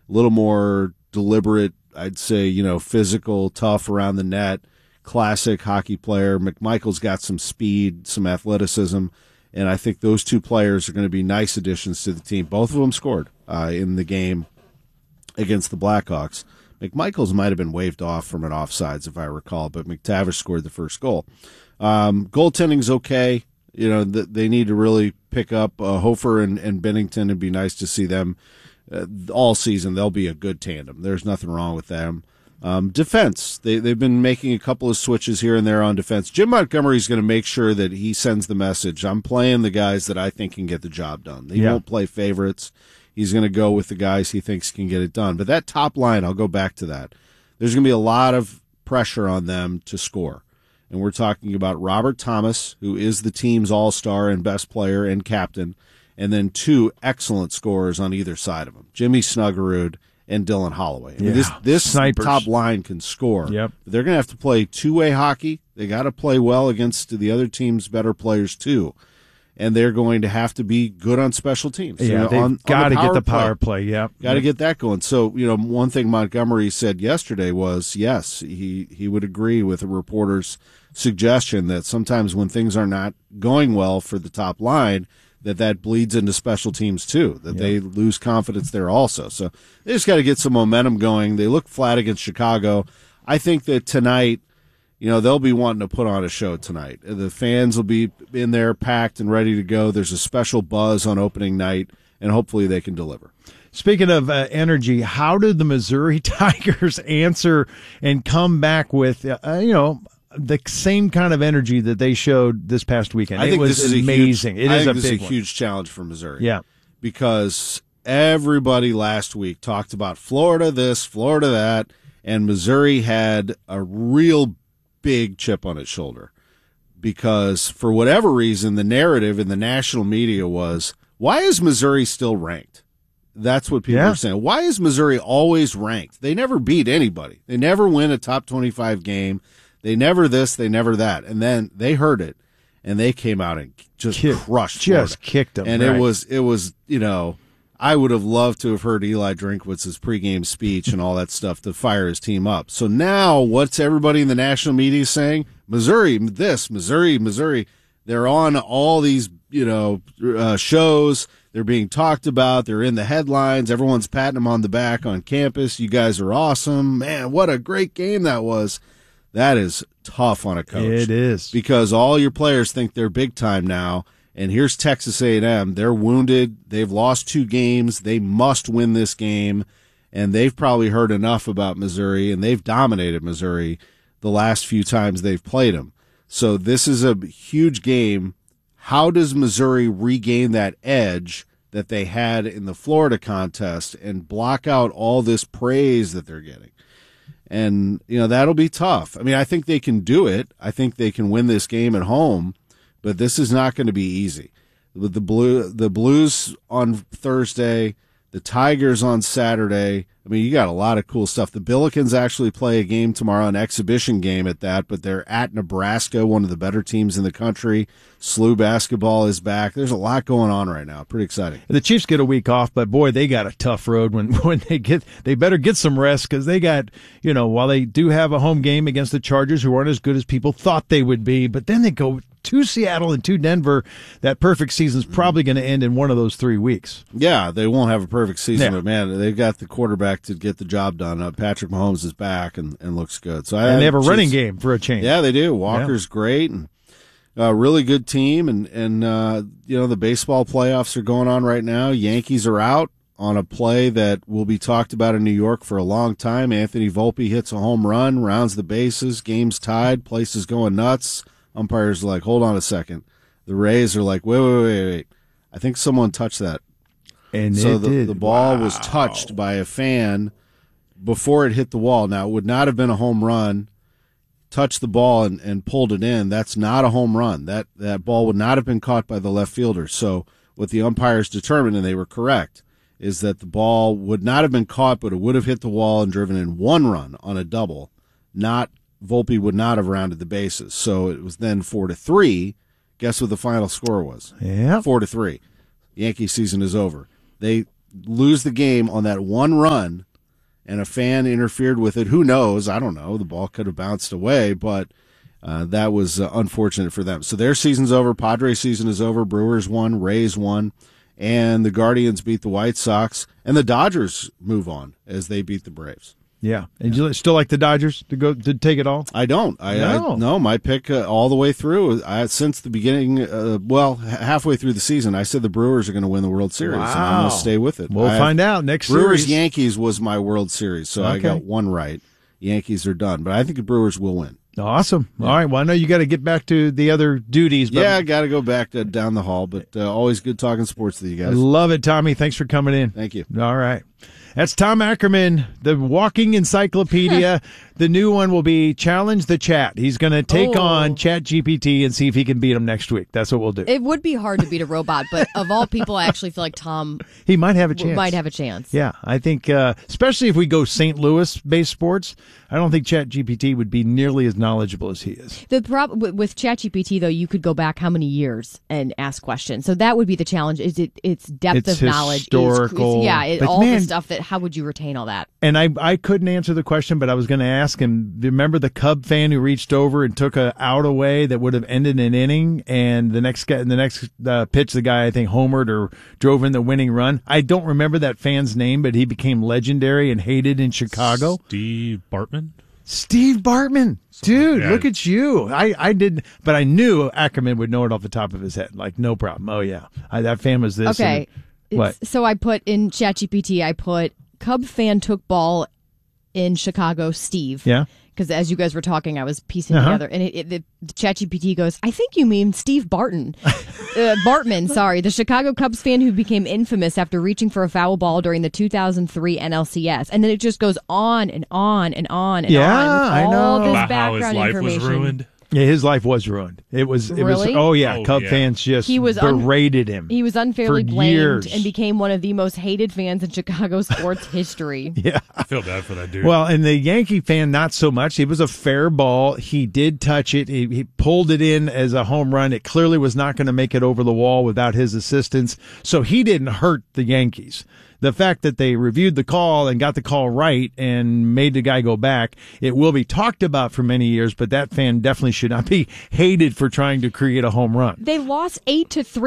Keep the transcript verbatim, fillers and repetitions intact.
a little more deliberate, I'd say, you know, physical, tough around the net, classic hockey player. McMichael's got some speed, some athleticism, and I think those two players are going to be nice additions to the team. Both of them scored uh, in the game against the Blackhawks. McMichael's might have been waved off from an offsides, if I recall, but McTavish scored the first goal. Um, goaltending's okay. You know, th- they need to really pick up uh, Hofer and, and Bennington. It'd be nice to see them uh, all season. They'll be a good tandem. There's nothing wrong with them. Um, defense, they, they've been making a couple of switches here and there on defense. Jim Montgomery's going to make sure that he sends the message. I'm playing the guys that I think can get the job done. He yeah. won't play favorites. He's going to go with the guys he thinks can get it done. But that top line, I'll go back to that. There's going to be a lot of pressure on them to score. And we're talking about Robert Thomas, who is the team's all-star and best player and captain, and then two excellent scorers on either side of him, Jimmy Snuggerud and Dylan Holloway. I mean, yeah. This, this Snipers. top line can score. Yep. They're going to have to play two-way hockey. They got to play well against the other team's better players, too. And they're going to have to be good on special teams. Yeah, you know, they've got to get the power play. play. Yeah, got to get that going. So, you know, one thing Montgomery said yesterday was, yes, he, he would agree with a reporter's suggestion that sometimes when things are not going well for the top line, that that bleeds into special teams too, that yeah. they lose confidence there also. So they just got to get some momentum going. They look flat against Chicago. I think that tonight, you know, they'll be wanting to put on a show tonight. The fans will be in there packed and ready to go. There's a special buzz on opening night, and hopefully they can deliver. Speaking of uh, energy, how did the Missouri Tigers answer and come back with, uh, you know, the same kind of energy that they showed this past weekend? I think it was this is amazing. A huge, it is I think a this big is a one. huge challenge for Missouri. Yeah, because everybody last week talked about Florida this, Florida that, and Missouri had a real big chip on its shoulder because for whatever reason, the narrative in the national media was, why is Missouri still ranked? That's what people yeah. are saying. Why is Missouri always ranked? They never beat anybody. They never win a top twenty-five game. They never this, they never that. And then they heard it, and they came out and just Kick, crushed Just Florida. kicked them. And right. it was, it was, you know, I would have loved to have heard Eli Drinkwitz's pregame speech and all that stuff to fire his team up. So now what's everybody in the national media saying? Missouri, this, Missouri, Missouri. They're on all these, you know, uh, shows. They're being talked about. They're in the headlines. Everyone's patting them on the back on campus. You guys are awesome. Man, what a great game that was. That is tough on a coach. It is. Because all your players think they're big time now. And here's Texas A and M. They're wounded. They've lost two games. They must win this game. And they've probably heard enough about Missouri, and they've dominated Missouri the last few times they've played them. So this is a huge game. How does Missouri regain that edge that they had in the Florida contest and block out all this praise that they're getting? And, you know, that'll be tough. I mean, I think they can do it. I think they can win this game at home. But this is not going to be easy. With the blue, the Blues on Thursday, the Tigers on Saturday. I mean, you got a lot of cool stuff. The Billikens actually play a game tomorrow, an exhibition game at that, but they're at Nebraska, one of the better teams in the country. S L U basketball is back. There's a lot going on right now. Pretty exciting. The Chiefs get a week off, but boy, they got a tough road when, when they get, they better get some rest because they got, you know, while they do have a home game against the Chargers who aren't as good as people thought they would be, but then they go to Seattle and to Denver. That perfect season's probably going to end in one of those three weeks. Yeah, they won't have a perfect season, yeah. but man, they've got the quarterback to get the job done. Uh, Patrick Mahomes is back and, and looks good. So I, and they have a geez, running game for a change. Yeah, they do. Walker's yeah. great and a really good team. And, and uh, you know, the baseball playoffs are going on right now. Yankees are out on a play that will be talked about in New York for a long time. Anthony Volpe hits a home run, rounds the bases, game's tied, place is going nuts. Umpires are like, hold on a second. The Rays are like, wait, wait, wait, wait. I think someone touched that. And so it the, did. the ball wow. was touched by a fan before it hit the wall. Now, it would not have been a home run. Touched the ball and, and pulled it in. That's not a home run. That that ball would not have been caught by the left fielder. So what the umpires determined, and they were correct, is that the ball would not have been caught, but it would have hit the wall and driven in one run on a double. Not Volpe would not have rounded the bases. So it was then four to three. Guess what the final score was? Yeah, four to three. Yankee season is over. They lose the game on that one run, and a fan interfered with it. Who knows? I don't know. The ball could have bounced away, but uh, that was uh, unfortunate for them. So their season's over. Padres' season is over. Brewers won. Rays won. And the Guardians beat the White Sox. And the Dodgers move on as they beat the Braves. Yeah. And you still like the Dodgers to go to take it all? I don't. I No. I, no my pick uh, all the way through. I, since the beginning, uh, well, h- halfway through the season, I said the Brewers are going to win the World Series. And I'm Wow. going to stay with it. We'll I find out next Brewers series. Yankees was my World Series, so I Okay. got one right. Yankees are done, but I think the Brewers will win. Awesome. All right. Well, I know you got to get back to the other duties. But Yeah, I got to go back to, down the hall, but uh, always good talking sports with you I guys. love it, Tommy. Thanks for coming in. Thank you. All right. That's Tom Ackerman, the walking encyclopedia. The new one will be Challenge the Chat. He's going to take Oh. on Chat G P T and see if he can beat him next week. That's what we'll do. It would be hard to beat a robot, but of all people, I actually feel like Tom He might have a w- chance. might have a chance. Yeah, I think, uh, especially if we go Saint Louis-based sports, I don't think Chat G P T would be nearly as knowledgeable as he is. The prob- with with ChatGPT though, you could go back how many years and ask questions. So that would be the challenge. Is it its depth It's of knowledge? Is- historical. yeah, it, But all man- the stuff that. How would you retain all that? And I, I couldn't answer the question, but I was going to ask him. Remember the Cub fan who reached over and took a out away that would have ended an inning, and the next guy, the next uh, pitch, the guy I think homered or drove in the winning run. I don't remember that fan's name, but he became legendary and hated in Chicago. Steve Bartman? Steve Bartman, dude, yeah. look at you. I, I didn't, but I knew Ackerman would know it off the top of his head. Like, no problem. Oh yeah, I, that fan was this. Okay. and- what? It's- So I put in ChatGPT. I put Cub fan took ball in Chicago. Steve. Yeah. Because as you guys were talking, I was piecing Uh-huh. together, and it, it, the, the ChatGPT goes, "I think you mean Steve Barton, uh, Bartman, sorry, the Chicago Cubs fan who became infamous after reaching for a foul ball during the two thousand three N L C S." And then it just goes on and on and on and Yeah, on with I all know. this About how his background life was information. ruined. Yeah, his life was ruined. It was. It Really? was. Oh yeah, Oh, Cub yeah. fans just He was un- berated him. He was unfairly for blamed years. and became one of the most hated fans in Chicago sports history. Yeah. I feel bad for that dude. Well, and the Yankee fan, not so much. It was a fair ball. He did touch it. He, he pulled it in as a home run. It clearly was not going to make it over the wall without his assistance. So he didn't hurt the Yankees. The fact that they reviewed the call and got the call right and made the guy go back, it will be talked about for many years, but that fan definitely should not be hated for trying to create a home run. They lost eight to three.